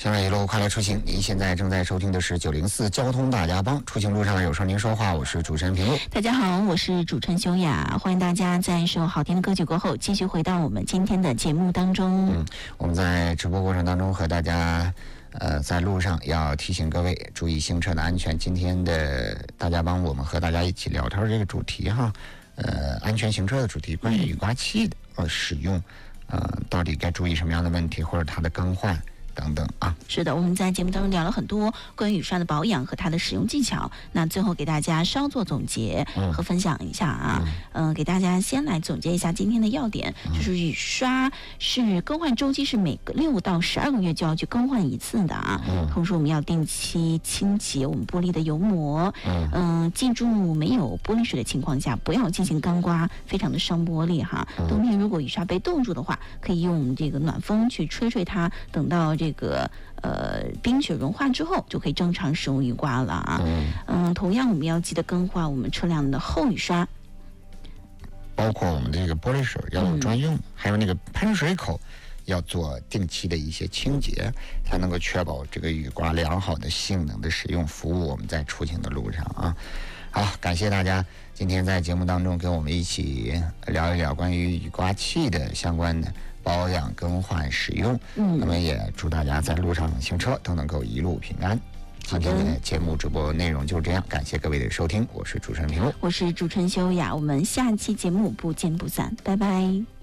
上海一路快乐出行，您现在正在收听的是904交通大家帮。出行路上有时候您说话，我是主持人平路。 大家好，我是主持人修雅，欢迎大家在一首好听的歌曲过后，继续回到我们今天的节目当中。 我们在直播过程当中和大家在路上要提醒各位注意行车的安全。今天的大家帮我们和大家一起聊天这个主题哈，安全行车的主题，关于雨刮器的使用，到底该注意什么样的问题，或者它的更换等等啊。 是的，我们在节目当中聊了很多关于雨刷的保养和它的使用技巧。那最后给大家稍作总结和分享一下啊。给大家先来总结一下今天的要点，就是雨刷是更换周期是每个6到12个月就要去更换一次的啊。同时我们要定期清洁我们玻璃的油膜。记住没有玻璃水的情况下，不要进行干刮，非常的伤玻璃哈。冬天如果雨刷被冻住的话，可以用这个暖风去吹吹它，等到这个冰雪融化之后就可以正常使用雨刮了啊。同样我们要记得更换我们车辆的后雨刷， 包括我们这个玻璃水要有专用，还有那个喷水口要做定期的一些清洁，才能够确保这个雨刮良好的性能的使用，服务我们在出行的路上啊。好，感谢大家今天在节目当中跟我们一起聊一聊关于雨刮器的相关的保养、更换、使用。那么也祝大家在路上行车都能够一路平安。今天的节目直播内容就是这样，感谢各位的收听，我是主持人平路， 我是主持人修雅，我们下期节目不见不散，拜拜。